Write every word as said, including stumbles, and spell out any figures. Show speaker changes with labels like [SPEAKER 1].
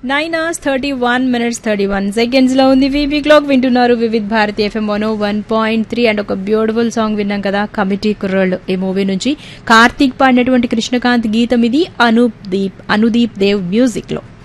[SPEAKER 1] Nine hours thirty one minutes thirty one seconds లో ఉంది VB clock. వింటున్నారు Vividh Bharati FM one one point three and ఒక beautiful song విన్నాం కదా, కమిటీ కుర్రోళ్ళు ఈ మూవీ నుంచి కార్తీక్ పాడినటువంటి కృష్ణకాంత్ గీతం ఇది. అనూప్ దీప్ అనుదీప్ దేవ్ మ్యూజిక్ లో.